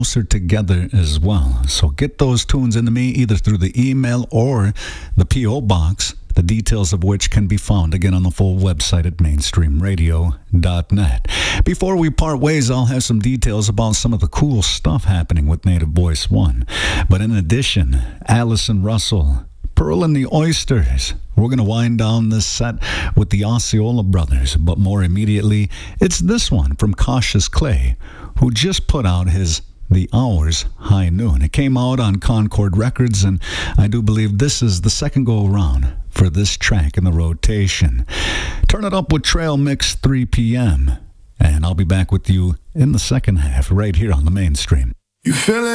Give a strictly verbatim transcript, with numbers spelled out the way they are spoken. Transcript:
closer together as well. So get those tunes into me either through the email or the P O box, the details of which can be found again on the full website at mainstream radio dot net. Before we part ways, I'll have some details about some of the cool stuff happening with Native Voice One. But in addition, Allison Russell, Pearl and the Oysters. We're going to wind down this set with the Osceola Brothers, but more immediately, it's this one from Cautious Clay, who just put out his The Hours High Noon. It came out on Concord Records, and I do believe this is the second go-around for this track in the rotation. Turn it up with Trail Mix three p.m., and I'll be back with you in the second half right here on the Mainstream. You feel it?